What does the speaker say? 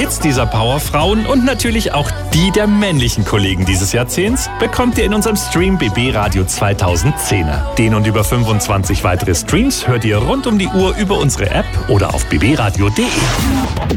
Hits dieser Powerfrauen und natürlich auch die der männlichen Kollegen dieses Jahrzehnts bekommt ihr in unserem Stream BB Radio 2010er. Den und über 25 weitere Streams hört ihr rund um die Uhr über unsere App oder auf bbradio.de.